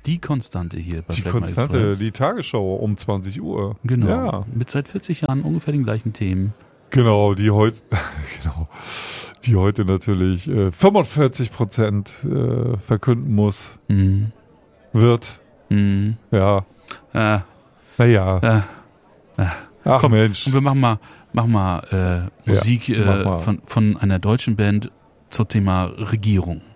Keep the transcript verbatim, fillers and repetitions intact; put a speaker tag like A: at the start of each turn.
A: die Konstante hier bei
B: Die
A: Fleckma
B: Konstante,
A: Express.
B: die Tagesschau um zwanzig Uhr.
A: Genau.
B: Ja.
A: Mit seit vierzig Jahren ungefähr den gleichen Themen.
B: Genau, die heute, genau, die heute natürlich äh, fünfundvierzig Prozent äh, verkünden muss,
A: Mhm.
B: wird.
A: Mhm.
B: Ja.
A: Äh,
B: Naja.
A: äh, äh.
B: Ach
A: Komm,
B: Mensch.
A: Und wir machen mal, machen mal äh, Musik
B: Ja, mach
A: äh,
B: mal.
A: Von, von einer deutschen Band zum Thema Regierung.